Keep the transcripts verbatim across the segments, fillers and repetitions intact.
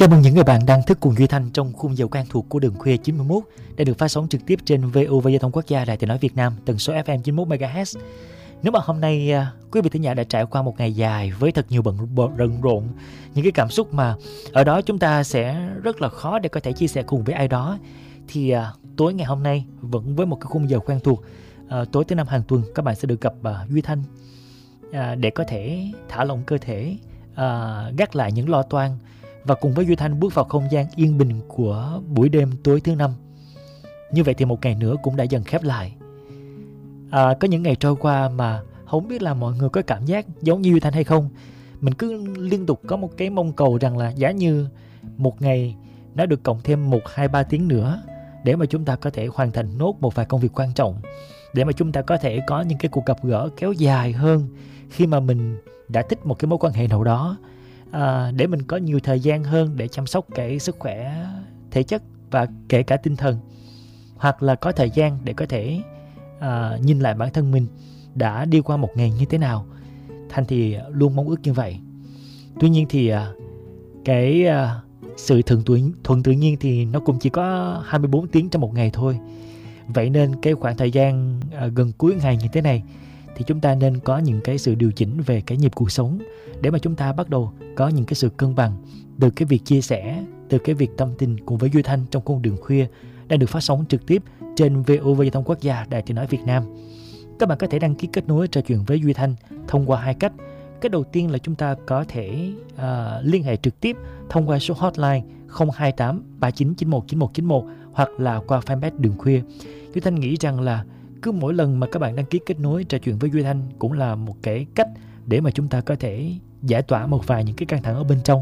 Chào mừng những người bạn đang thức cùng Duy Thanh trong khung giờ quen thuộc của Đường Khuya chín mươi mốt đã được phát sóng trực tiếp trên vê o vê Giao thông Quốc gia Đài Tiếng nói Việt Nam, tần số ép em chín mươi mốt mê ga héc. Nếu mà hôm nay quý vị thính giả đã trải qua một ngày dài với thật nhiều bận bận rộn, những cái cảm xúc mà ở đó chúng ta sẽ rất là khó để có thể chia sẻ cùng với ai đó, thì uh, tối ngày hôm nay vẫn với một cái khung giờ quen thuộc, uh, tối thứ năm hàng tuần các bạn sẽ được gặp uh, Duy Thanh uh, để có thể thả lỏng cơ thể, uh, gác lại những lo toan và cùng với Duy Thanh bước vào không gian yên bình của buổi đêm tối thứ năm. Như vậy thì một ngày nữa cũng đã dần khép lại. À, có những ngày trôi qua mà không biết là mọi người có cảm giác giống như Duy Thanh hay không. Mình cứ liên tục có một cái mong cầu rằng là giá như một ngày nó được cộng thêm một, hai, ba tiếng nữa để mà chúng ta có thể hoàn thành nốt một vài công việc quan trọng, để mà chúng ta có thể có những cái cuộc gặp gỡ kéo dài hơn khi mà mình đã thích một cái mối quan hệ nào đó. À, để mình có nhiều thời gian hơn để chăm sóc cái sức khỏe thể chất và kể cả tinh thần, hoặc là có thời gian để có thể à, nhìn lại bản thân mình đã đi qua một ngày như thế nào. Thanh thì luôn mong ước như vậy. Tuy nhiên thì à, cái à, sự thuận tự, thuận tự nhiên thì nó cũng chỉ có hai mươi bốn tiếng trong một ngày thôi. Vậy nên cái khoảng thời gian à, gần cuối ngày như thế này thì chúng ta nên có những cái sự điều chỉnh về cái nhịp cuộc sống để mà chúng ta bắt đầu có những cái sự cân bằng từ cái việc chia sẻ, từ cái việc tâm tình cùng với Duy Thanh trong con đường khuya đang được phát sóng trực tiếp trên vê o vê Giao thông Quốc gia Đài Tiếng nói Việt Nam. Các bạn có thể đăng ký kết nối trò chuyện với Duy Thanh thông qua hai cách. Cách đầu tiên là chúng ta có thể uh, liên hệ trực tiếp thông qua số hotline không hai tám ba chín chín một chín một chín một hoặc là qua fanpage Đường Khuya. Duy Thanh nghĩ rằng là cứ mỗi lần mà các bạn đăng ký kết nối trò chuyện với Duy Thanh cũng là một cái cách để mà chúng ta có thể giải tỏa một vài những cái căng thẳng ở bên trong.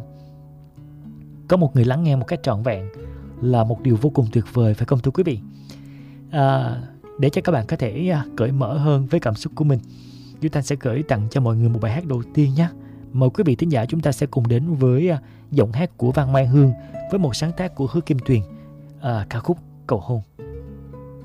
Có một người lắng nghe một cách trọn vẹn là một điều vô cùng tuyệt vời, phải không thưa quý vị? À, để cho các bạn có thể à, cởi mở hơn với cảm xúc của mình, Duy Thanh sẽ gửi tặng cho mọi người một bài hát đầu tiên nhé. Mời quý vị thính giả chúng ta sẽ cùng đến với à, giọng hát của Văn Mai Hương với một sáng tác của Hứa Kim Tuyền, à, ca khúc Cầu Hôn.